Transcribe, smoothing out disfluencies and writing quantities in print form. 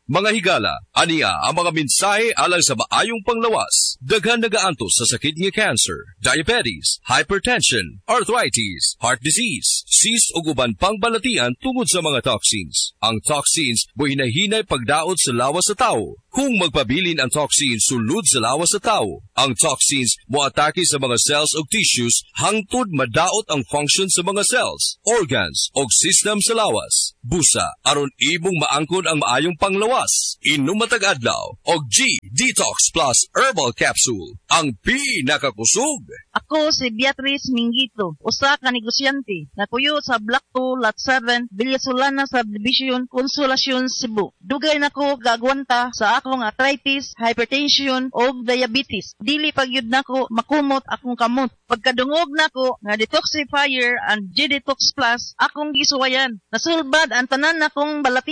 Mga higala, ania ang mga mensahe alang sa maayong panglawas. Daghan nagaantos sa sakit nga cancer, diabetes, hypertension, arthritis, heart disease, cyst ug uban pang balatian tungod sa mga toxins. Ang toxins mo'y hinahinay pagdaot sa lawas sa tao. Kung magpabilin ang toxins sulod sa lawas sa tao, ang toxins moatake sa mga cells ug tissues hangtod madaot ang function sa mga cells, organs ug system sa lawas. Busa aron imong maangkon ang maayong panglawas. Inom matag adlaw og G Detox Plus Herbal Capsule, ang pinakakusog. Ako si Beatrice Mingito, usa ka negosyante, napuyo sa Block 2, Lot 7, Villasolana Subdivision, Consolacion, Cebu. Dugay nako gagwanta sa akong arthritis, hypertension o diabetes. Dili pagyud nako makumot akong kamot. Pagkadungog nako nga detoxifier and G-Detox Plus, akong gisuwayan. Nasulbad ang tanan nakong balati